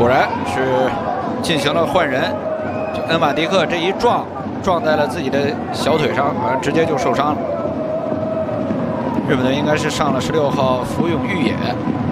果然是进行了换人，就恩瓦迪克这一撞在了自己的小腿上，好像直接就受伤了。日本队应该是上了16号福永裕也。